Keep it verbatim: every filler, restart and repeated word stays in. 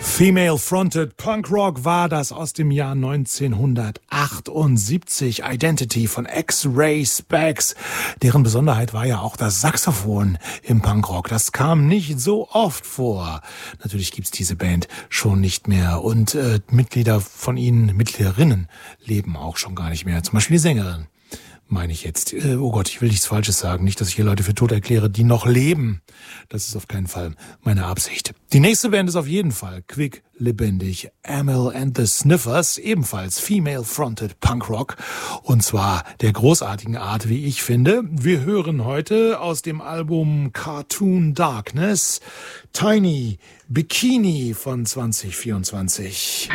Female Fronted Punk Rock war das aus dem Jahr neunzehnhundertachtundsiebzig. Identity von X-Ray Spex. Deren Besonderheit war ja auch das Saxophon im Punkrock. Das kam nicht so oft vor. Natürlich gibt's diese Band schon nicht mehr. Und äh, Mitglieder von ihnen, Mitgliederinnen, leben auch schon gar nicht mehr. Zum Beispiel die Sängerin. Meine ich jetzt. Äh, oh Gott, ich will nichts Falsches sagen. Nicht, dass ich hier Leute für tot erkläre, die noch leben. Das ist auf keinen Fall meine Absicht. Die nächste Band ist auf jeden Fall quick, lebendig. Amyl and the Sniffers, ebenfalls Female-Fronted Punkrock. Und zwar der großartigen Art, wie ich finde. Wir hören heute aus dem Album Cartoon Darkness Tiny Bikini von zwanzig vierundzwanzig.